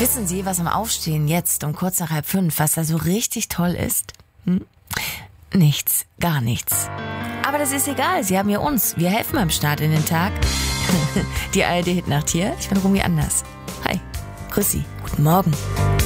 Wissen Sie, was am Aufstehen jetzt um kurz nach 4:30, was da so richtig toll ist? Nichts, gar nichts. Aber das ist egal, Sie haben ja uns. Wir helfen beim Start in den Tag. Die ARD Hitnacht hier. Ich bin Romy Anders. Hi, grüß Sie, guten Morgen.